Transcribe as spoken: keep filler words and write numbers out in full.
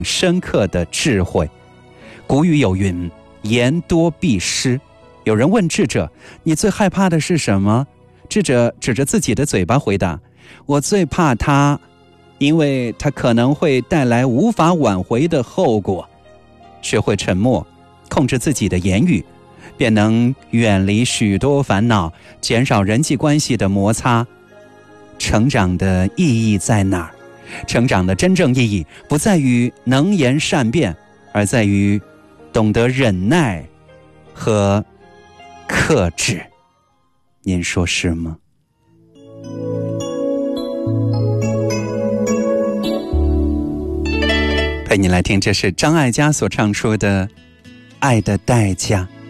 深刻的智慧。古语有云，言多必失。有人问智者，你最害怕的是什么？智者指着自己的嘴巴回答，我最怕它，因为它可能会带来无法挽回的后果。学会沉默，控制自己的言语，便能远离许多烦恼，减少人际关系的摩擦。成长的意义在哪儿？成长的真正意义不在于能言善辩，而在于懂得忍耐和克制。您说是吗？陪你来听，这是张艾嘉所唱出的《爱的代价》。